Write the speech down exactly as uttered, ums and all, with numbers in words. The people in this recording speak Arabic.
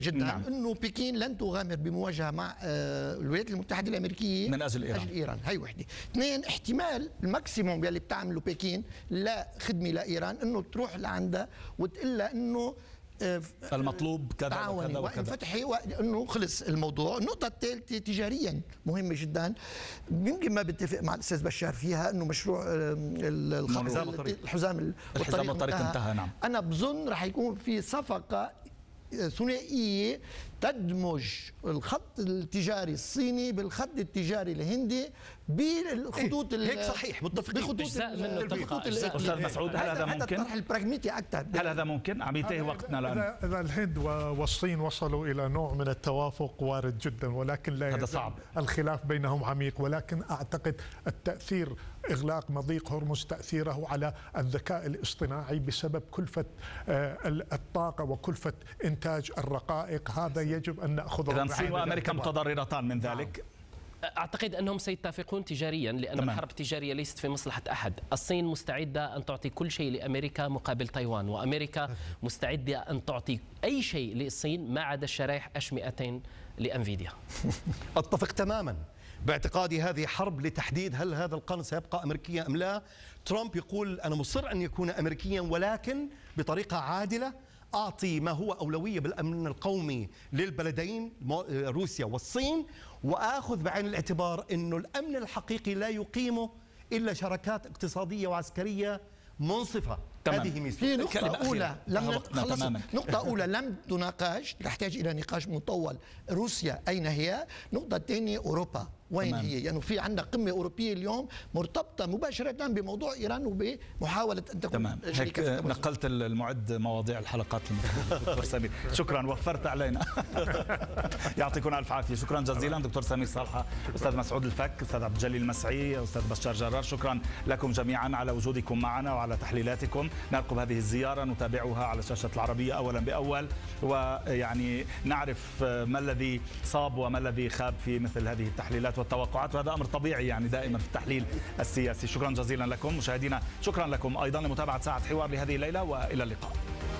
جدا نعم. انه بكين لن تغامر بمواجهه مع الولايات المتحده الامريكيه من اجل ايران. اجل ايران، هي وحده. اثنين، احتمال الماكسيموم يلي بتعمله بكين لا خدمه لايران انه تروح لعندها وتقول لها انه المطلوب كذا وكذا وكذا فتحي انه خلص الموضوع. النقطه الثالثه تجاريا مهمه جدا، يمكن ما بتفق مع الاستاذ بشار فيها، انه مشروع الحزام الحزام الطريق انتهى. نعم، انا بظن رح يكون في صفقه ثنائيه تدمج الخط التجاري الصيني بالخط التجاري الهندي بالخطوط هيك صحيح، متفقين بخطوط الخطوط. استاذ مسعود، هل هذا ممكن؟ الطرح البراغماتي اكثر، هل هذا ممكن؟ عم ينتهي وقتنا الان. اذا الهند والصين وصلوا الى نوع من التوافق وارد جدا، ولكن لا هذا صعب. الخلاف بينهم عميق، ولكن اعتقد التاثير اغلاق مضيق هرمز تاثيره على الذكاء الاصطناعي بسبب كلفه الطاقه وكلفه انتاج الرقائق، هذا يجب ان ناخذه. اذا الصين وامريكا متضررتان من ذلك. أعتقد أنهم سيتفقون تجاريا، لأن تمام. الحرب التجارية ليست في مصلحة أحد. الصين مستعدة أن تعطي كل شيء لأمريكا مقابل تايوان، وأمريكا مستعدة أن تعطي أي شيء للصين ما عدا الشرائح إش مئتين لأنفيديا. أتفق تماما باعتقادي هذه حرب لتحديد هل هذا القرن سيبقى أمريكيا أم لا. ترامب يقول أنا مصر أن يكون أمريكيا، ولكن بطريقة عادلة، أعطي ما هو أولوية بالأمن القومي للبلدين روسيا والصين، وآخذ بعين الاعتبار أنه الأمن الحقيقي لا يقيمه إلا شراكات اقتصادية وعسكرية منصفة. هذه ميزة. في نقطة أولى لم نقطة أولى لم تناقش، تحتاج إلى نقاش مطول. روسيا أين هي؟ نقطة ثانية أوروبا وين تمام. هي؟ يعني في عندنا قمة أوروبية اليوم مرتبطة مباشرة بموضوع إيران وبمحاولة أن تكون تمام. هيك نقلت المعد مواضيع الحلقات دكتور سمير، شكرا، وفرت علينا. يعطيكم ألف عافية. شكرا جزيلا دكتور سمير صالحة، أستاذ مسعود الفك، أستاذ عبد الجليل المسعي، أستاذ بشار جرار، شكرا لكم جميعا على وجودكم معنا وعلى تحليلاتكم. نرقب هذه الزيارة، نتابعها على شاشة العربية أولا بأول، ويعني نعرف ما الذي صاب وما الذي خاب في مثل هذه التحليلات والتوقعات، وهذا أمر طبيعي يعني دائما في التحليل السياسي. شكرا جزيلا لكم مشاهدينا، شكرا لكم أيضا لمتابعة ساعة حوار لهذه الليلة، وإلى اللقاء.